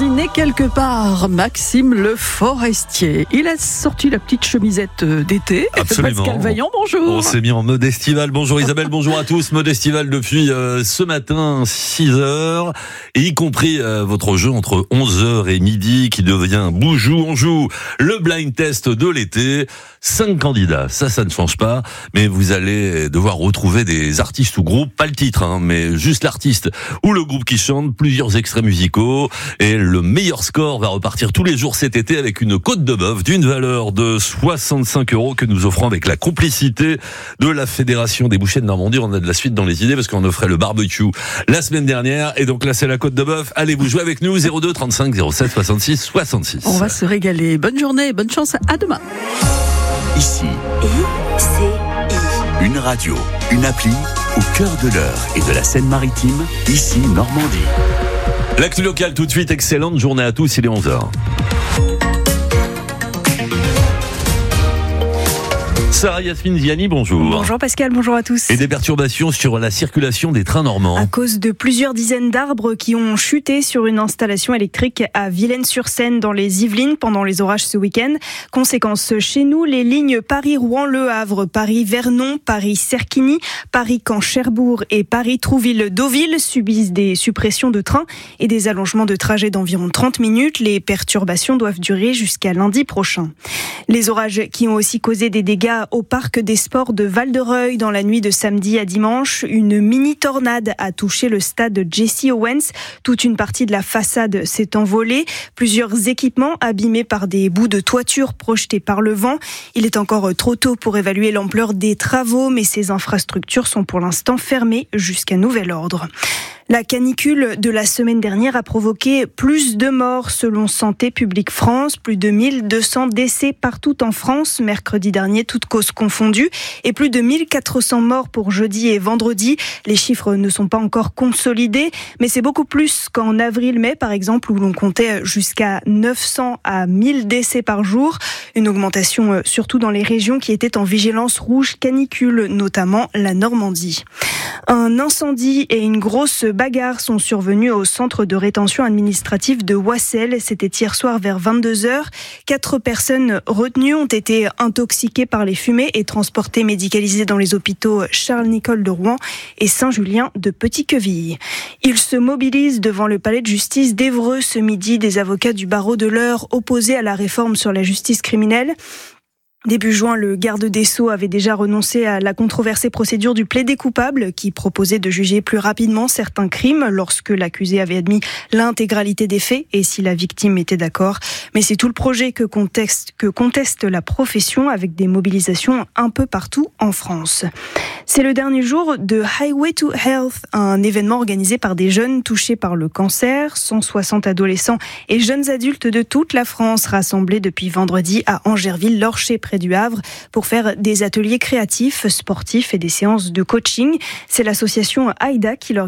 jardiner quelque part. Maxime Le Forestier. Il a sorti la petite chemisette d'été. Absolument. Pascal Vaillant, bonjour. On s'est mis en mode estival. Bonjour Isabelle, bonjour à tous. Mode estival depuis ce matin, 6h, et y compris votre jeu entre 11h et midi qui devient Boujou. On joue le blind test de l'été. 5 candidats, ça ne change pas, mais vous allez devoir retrouver des artistes ou groupes, pas le titre, mais juste l'artiste ou le groupe qui chante, plusieurs extraits musicaux, et le meilleur score va repartir tous les jours cet été avec une côte de bœuf d'une valeur de 65 € que nous offrons avec la complicité de la Fédération des bouchers de Normandie. On a de la suite dans les idées parce qu'on offrait le barbecue la semaine dernière, et donc là c'est la côte de bœuf. Allez, vous jouez avec nous, 02 35 07 66 66. On va se régaler. Bonne journée, bonne chance, à demain. Ici, une radio, une appli au cœur de l'Eure et de la Seine-Maritime, ici Normandie. L'actu locale tout de suite, excellente journée à tous, il est 11h. Sarah Yasmine Ziani, bonjour. Bonjour Pascal, bonjour à tous. Et des perturbations sur la circulation des trains normands. À cause de plusieurs dizaines d'arbres qui ont chuté sur une installation électrique à Villennes-sur-Seine dans les Yvelines pendant les orages ce week-end. Conséquence, chez nous, les lignes Paris-Rouen-Le Havre, Paris-Vernon, Paris-Serquigny, Paris-Caen-Cherbourg et Paris-Trouville-Deauville subissent des suppressions de trains et des allongements de trajet d'environ 30 minutes. Les perturbations doivent durer jusqu'à lundi prochain. Les orages qui ont aussi causé des dégâts au parc des sports de Val-de-Reuil dans la nuit de samedi à dimanche. Une mini-tornade a touché le stade Jesse Owens. Toute une partie de la façade s'est envolée. Plusieurs équipements abîmés par des bouts de toiture projetés par le vent. Il est encore trop tôt pour évaluer l'ampleur des travaux, mais ces infrastructures sont pour l'instant fermées jusqu'à nouvel ordre. La canicule de la semaine dernière a provoqué plus de morts selon Santé publique France. Plus de 1200 décès partout en France, mercredi dernier, toutes causes confondues. Et plus de 1400 morts pour jeudi et vendredi. Les chiffres ne sont pas encore consolidés, mais c'est beaucoup plus qu'en avril-mai, par exemple, où l'on comptait jusqu'à 900 à 1000 décès par jour. Une augmentation surtout dans les régions qui étaient en vigilance rouge canicule, notamment la Normandie. Un incendie et une grosse bagarre sont survenus au centre de rétention administrative de Oissel. C'était hier soir vers 22h. 4 personnes retenues ont été intoxiquées par les fumées et transportées médicalisées dans les hôpitaux Charles-Nicolle de Rouen et Saint-Julien de Petit-Quevilly. Ils se mobilisent devant le palais de justice d'Évreux ce midi. Des avocats du barreau de l'Eure opposés à la réforme sur la justice criminelle. Début juin, le garde des Sceaux avait déjà renoncé à la controversée procédure du plaidé coupable qui proposait de juger plus rapidement certains crimes lorsque l'accusé avait admis l'intégralité des faits et si la victime était d'accord. Mais c'est tout le projet que conteste la profession avec des mobilisations un peu partout en France. C'est le dernier jour de Highway to Health, un événement organisé par des jeunes touchés par le cancer. 160 adolescents et jeunes adultes de toute la France rassemblés depuis vendredi à Angerville-Lorcher près du Havre pour faire des ateliers créatifs, sportifs et des séances de coaching. C'est l'association AIDA qui l'organise.